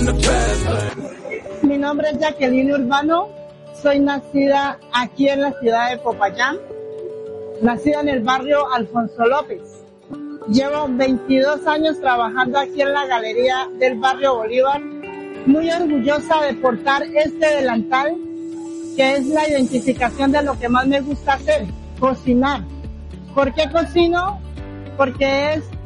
Mi nombre es Jacqueline Urbano, soy nacida aquí en la ciudad de Popayán, nacida en el barrio Alfonso López. Llevo 22 años trabajando aquí en la galería del barrio Bolívar, muy orgullosa de portar este delantal, que es la identificación de lo que más me gusta hacer, cocinar. ¿Por qué cocino? Porque es